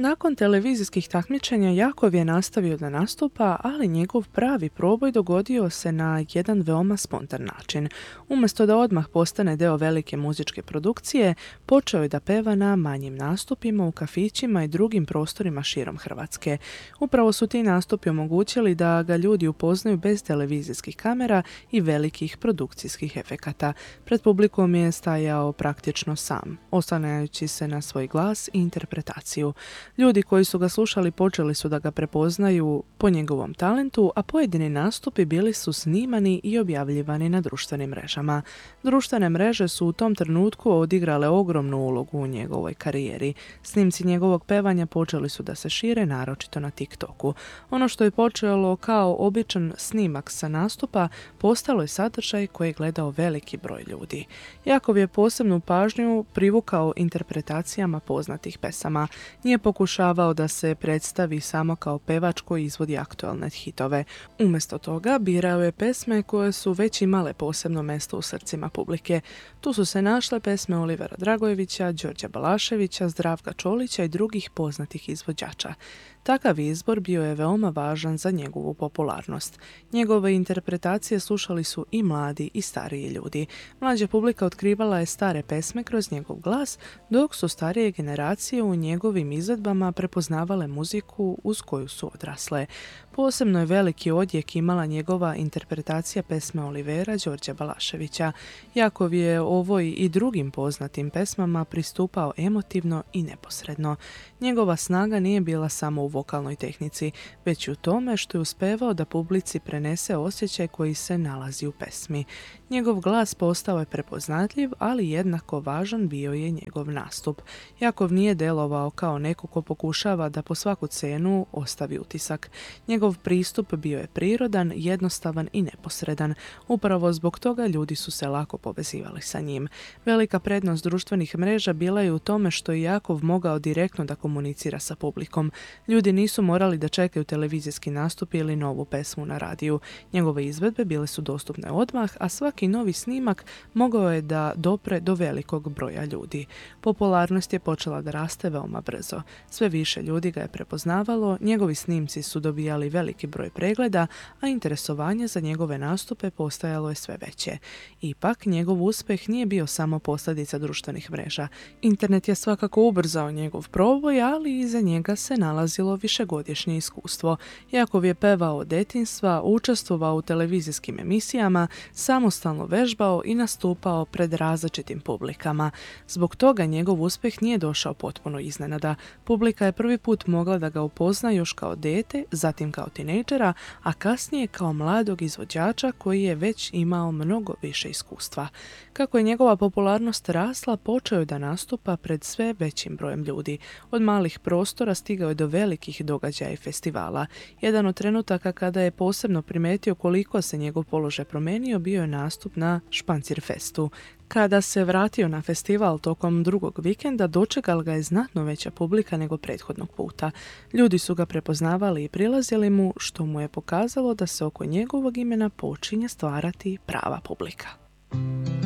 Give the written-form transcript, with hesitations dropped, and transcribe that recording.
Nakon televizijskih takmičenja Jakov je nastavio da nastupa, ali njegov pravi proboj dogodio se na jedan veoma spontan način. Umjesto da odmah postane deo velike muzičke produkcije, počeo je da peva na manjim nastupima u kafićima i drugim prostorima širom Hrvatske. Upravo su ti nastupi omogućili da ga ljudi upoznaju bez televizijskih kamera i velikih produkcijskih efekata. Pred publikom je stajao praktično sam, oslanjajući se na svoj glas i interpretaciju. Ljudi koji su ga slušali počeli su da ga prepoznaju po njegovom talentu, a pojedini nastupi bili su snimani i objavljivani na društvenim mrežama. Društvene mreže su u tom trenutku odigrale ogromnu ulogu u njegovoj karijeri. Snimci njegovog pevanja počeli su da se šire, naročito na TikToku. Ono što je počelo kao običan snimak sa nastupa, postalo je sadržaj koji je gledao veliki broj ljudi. Jakov je posebnu pažnju privukao interpretacijama poznatih pesama. Nije pokušavao da se predstavi samo kao pevač koji izvodi aktualne hitove. Umjesto toga birao je pesme koje su već imale posebno mjesto u srcima publike. Tu su se našle pesme Olivera Dragojevića, Đorđa Balaševića, Zdravka Čolića i drugih poznatih izvođača. Takav izbor bio je veoma važan za njegovu popularnost. Njegove interpretacije slušali su i mladi i stariji ljudi. Mlađa publika otkrivala je stare pesme kroz njegov glas, dok su starije generacije u njegovim izvedbama prepoznavale muziku uz koju su odrasle. Posebno je veliki odjek imala njegova interpretacija pesme Olivera Đorđa Balaševića. Jakov je ovoj i drugim poznatim pesmama pristupao emotivno i neposredno. Njegova snaga nije bila samo u vokalnoj tehnici, već i u tome što je uspevao da publici prenese osjećaj koji se nalazi u pesmi. Njegov glas postao je prepoznatljiv, ali jednako važan bio je njegov nastup. Jakov nije delovao kao neko ko pokušava da po svaku cenu ostavi utisak. Njegov pristup bio je prirodan, jednostavan i neposredan. Upravo zbog toga ljudi su se lako povezivali sa njim. Velika prednost društvenih mreža bila je u tome što je Jakov mogao direktno da komunicira sa publikom. Ljudi nisu morali da čekaju televizijski nastup ili novu pesmu na radiju. Njegove izvedbe bile su dostupne odmah, a svaki novi snimak mogao je da dopre do velikog broja ljudi. Popularnost je počela da raste veoma brzo. Sve više ljudi ga je prepoznavalo, njegovi snimci su dobijali veliki broj pregleda, a interesovanje za njegove nastupe postajalo je sve veće. Ipak, njegov uspjeh nije bio samo posljedica društvenih mreža. Internet je svakako ubrzao njegov proboj, ali iza njega se nalazilo višegodišnje iskustvo. Jakov je pevao od djetinjstva, učestvovao u televizijskim emisijama, samostalno vežbao i nastupao pred različitim publikama. Zbog toga njegov uspjeh nije došao potpuno iznenada. Publika je prvi put mogla da ga upozna još kao dete, zatim kao tinejdžera, a kasnije kao mladog izvođača koji je već imao mnogo više iskustva. Kako je njegova popularnost rasla, počeo je da nastupa pred sve većim brojem ljudi. Od malih prostora stigao je do velikih događaja i festivala. Jedan od trenutaka kada je posebno primetio koliko se njegov položaj promenio bio je nastup na Špancirfestu. Kada se vratio na festival tokom drugog vikenda, dočekala ga je znatno veća publika nego prethodnog puta. Ljudi su ga prepoznavali i prilazili mu, što mu je pokazalo da se oko njegovog imena počinje stvarati prava publika.